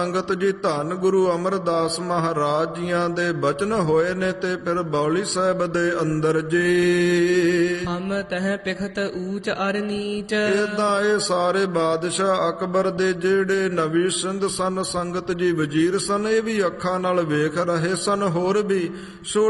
ਸੰਗਤ ਜੀ ਧੰਨ ਗੁਰੂ ਅਮਰਦਾਸ ਮਹਾਰਾਜ ਜੀਆਂ ਦੇ ਬਚਨ ਹੋਏ ਨੇ ਤੇ ਫਿਰ ਬੌਲੀ ਸਾਹਿਬ ਦੇ ਅੰਦਰ ਜੀ ਹਮ ਤਹ ਪਿਖਤ ਊਚ ਅਰ ਨੀਚ। ਏਦਾਂ ਇਹ ਸਾਰੇ ਬਾਦਸ਼ਾਹ ਅਕਬਰ ਦੇ ਜਿਹੜੇ ਨਵੀ ਸਿੰਧ ਸਨ, ਸੰਗਤ ਜੀ ਵਜ਼ੀਰ ਸਨ, ਇਹ ਵੀ ਅੱਖਾਂ ਨਾਲ ਵੇਖ ਰਹੇ ਸਨ। ਹੋਰ ਵੀ